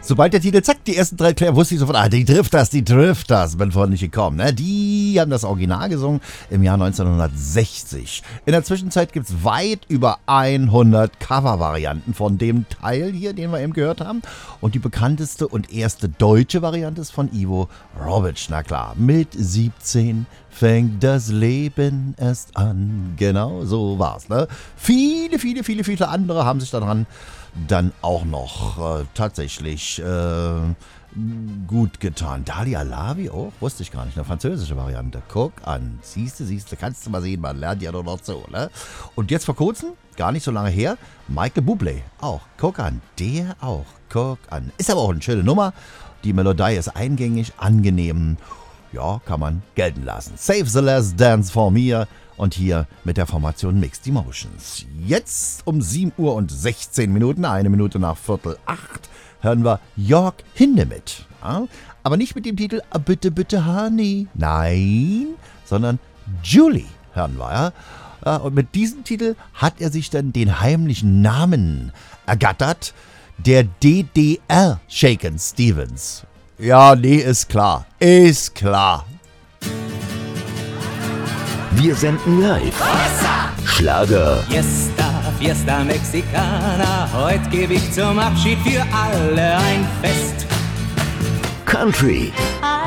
Sobald der Titel, zack, die ersten 3 Klänge, wusste ich sofort, die Drifters, bin vorhin nicht gekommen. Ne? Die haben das Original gesungen im Jahr 1960. In der Zwischenzeit gibt es weit über 100 Covervarianten von dem Teil hier, den wir eben gehört haben. Und die bekannteste und erste deutsche Variante ist von Ivo Robic. Na klar, mit 17 fängt das Leben erst an. Genau, so war's. Ne? Viele andere haben sich daran dann auch noch tatsächlich gut getan. Dalia Lavi auch, wusste ich gar nicht, eine französische Variante. Guck an, siehste, kannst du mal sehen, man lernt ja doch noch so, ne? Und jetzt vor kurzem, gar nicht so lange her, Michael Bublé auch. Guck an, der auch. Guck an. Ist aber auch eine schöne Nummer. Die Melodie ist eingängig, angenehm. Ja, kann man gelten lassen. Save the Last Dance for Me. Und hier mit der Formation Mixed Emotions. Jetzt um 7:16 Uhr, 1 Minute nach 7:45, hören wir Jörg Hindemith. Ja? Aber nicht mit dem Titel Bitte, bitte, Honey. Nein, sondern Julie hören wir. Ja? Ja, und mit diesem Titel hat er sich dann den heimlichen Namen ergattert, der DDR Shakin' Stevens. Ja, nee, ist klar. Wir senden live. Schlager. Fiesta Mexicana. Heute gebe ich zum Abschied für alle ein Fest. Country.